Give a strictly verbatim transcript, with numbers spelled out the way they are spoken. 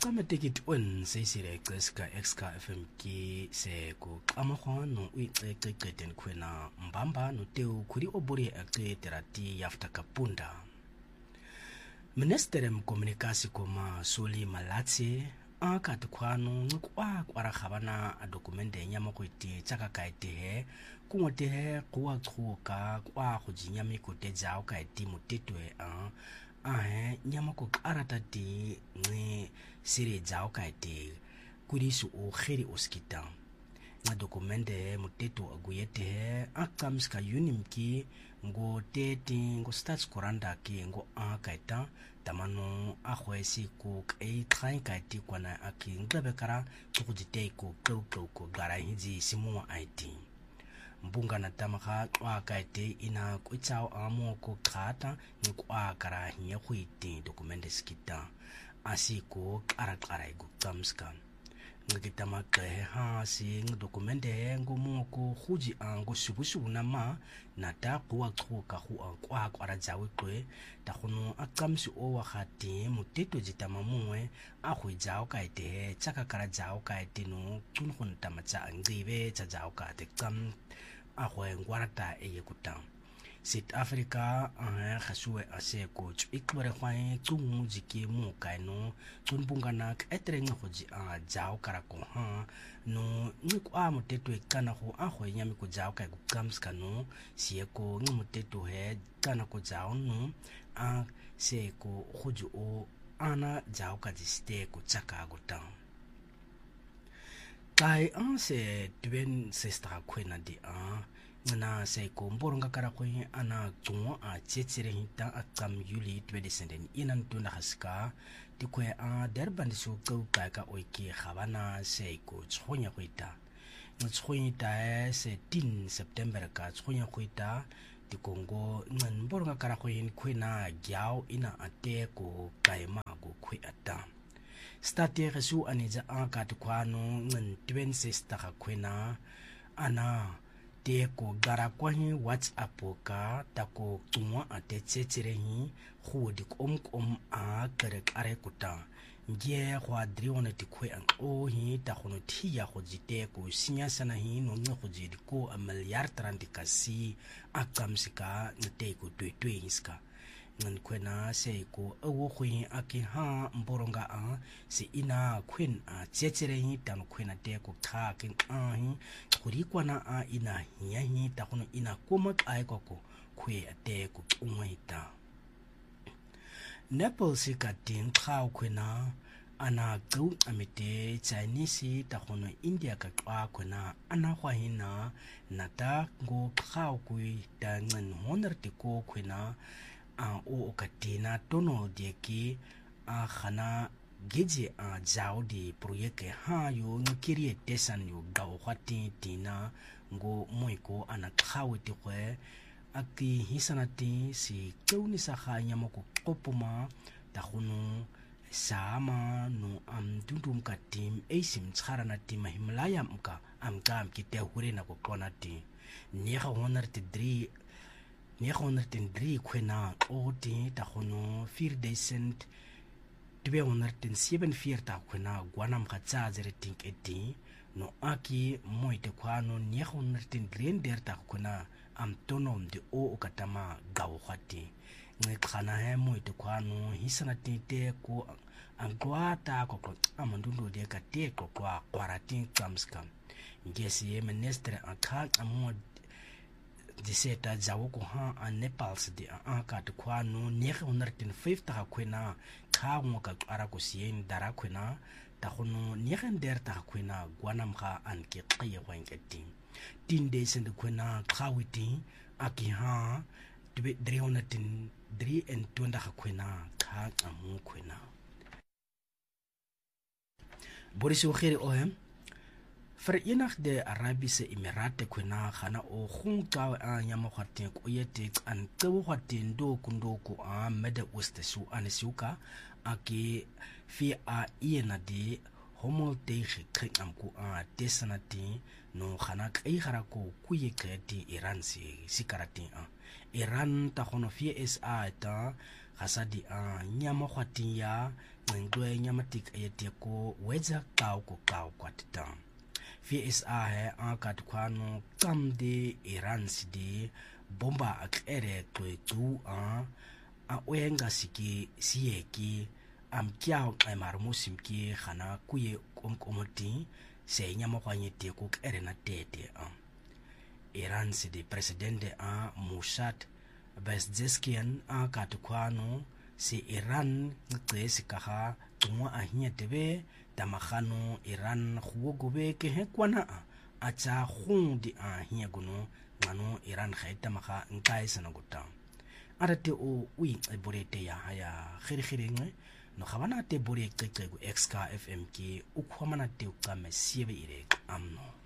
Qametekit on se sire qeska exka F M ki se ko qamagwa no o iqeqeqeten khwena mbamba no teu khuri obori aqe terati yafta kapunda. Minister mkomunikasi koma Soli Malatsi aka tkhwano ngqwa kwara khabana a dokumente nyama go ite tsaka kaite he kungote he kwa tsuka kwa go jinyame ko tejao ka ite motetwe a ahe nyama ko qarata ti nge sire jao ka ite kurisu o khiri oskita na dokumente moteto aguyete he akamska unimki ngo teti ngo stats koranda ki ngo akaita tamano akhwesi ko kai khai kaiti kwana aki nglebekara tsukujite ko koko ko gara hinji simu I T mbunga na tamaka kwa kaiti ina kuitsao amo ko khata ni kwa kara hinya khuiti dokumente skita asiko kara kara igu kamska ngitama ke ha si dokumente ngo mo ko khuji ango subusu na ma na ta kwa khoka khu kwa kwara jawe kwe ta khono akamsi o wa khati muteto jitama mwe a khu jao ka ite tsaka kara jao ka ite no tun khon tama tsa ngibe tsa jao ka te kam a khwe ngwarata e yekuta South Africa a khasuwe ase ko ikware khwae tsungu jiki mu kaino tsunbungana etreng go ji a jao kara ko ha no nikwa moteto e kana go a go nyame ko jao ka go kamska no sieko ngi moteto he kana ko jao no a se ko goju o ana jao ka jiste ko tsaka go ta kai an se twen se sta kwena di a na se ko mboronga kara ko ana tsuwa a tsetsere hita akam yuli twenty seventeen inan tuna haska tikwe a derban so ko ka ka oiki khabana se ko tshonya ko ita tshonya se ten September ka tshonya ko ita tikongo ngan mboronga kara ko yin kwena gyao ina ate ko kaima go kwe ata state resu anija aka tukwano ngan twenty sta ka kwena ana te ko gara kwa hi WhatsApp ka ta ko tungwa ate tsetsere hi khodi kom kom a kare kare kuta ngie khwa drione ti khwe an o hi ta khono thia go jite ko sinya sana hi no nge go jidi ko a milyar trandikasi akamsika nte ko twetwe iska ngan kwena se ko awo khwi ake ha mboronga a se ina khwen a tsetsere hi tan khwena te ko kha ke a hi khuri kwana a ina hiya hi ta khono ina koma ai ko ko khwe ate ko umwaita Nepal ka tin khao khwena ana gau amite Chinese ta khono India ka kwa khwena ana khwa hina nata go khao kui ta ngan honor te ko khwena a o katina tono de ki a khana geje a jao di project ha yo ngkiri tesan yo gaw khati tina ngo moiko ana khawti khwe aki hisanati si keuni sa khanya moko kopoma ta khunu sama no am dundum ka tim esim tsara na tim himlaya mka am kam kite hure na ko konati ni kha honor te dri ni honor te dri khwena o ti ta khunu four decent twe honor te seven four ta khwena gwanam kha tsa zere tink eti no aki moite kwano ni honor te dren der ta khwena am tonom de o katama gaw khati ngi khana he moite kwano hisana tinte ko angwata ko ko amandundo de ka te ko kwa kwaratin kamskam ngesi minister akha amo diseta jawo ko ha a Nepal se de a ka to kwano nine hundred five ta kwena kha ngo ka ara ko sien dara kwena ta khono nine der ta kwena gwanam kha an ke qiye wangeti tin de sen de kwena khawiti aki ha three hundred three and two nda kwena kha amu kwena Boris Okhiri ohem Verenigde Arabische Emirate kwena khana o khunka a nyama khwate ko yete an tsewo khwate ndo kundoko a Middle East su anisuka aki fi a iena di homo tege kengam ku a tesanati no khana kai harako kuye kreti Iran si sikarati a Iran ta khono fi S A ta gasadi a nyama khwatin ya ngcwe nyama tik ayeteko weza qaw ko qaw kwatita V S A he a kat khwano qamde Iran sidi bomba aklere qwequ a a oyenga siki siyeki amkyao emar musimki khana kuye komkomoti se nyama khwanyete ko klere na tete a Iran sidi presidente a Mossad Pezeshkian a kat khwano si Iran ngcesi kaha tungwa ahinya tebe tamahano Iran khugobe ke hekwana a cha khung di ahinya guno ngano Iran khaita maha nkai sanaguta arate o ui eborete ya haya khiri khiri nge no khabana te bore qeqe ku X K F M ki ukhwamana te uqame siebe ire amno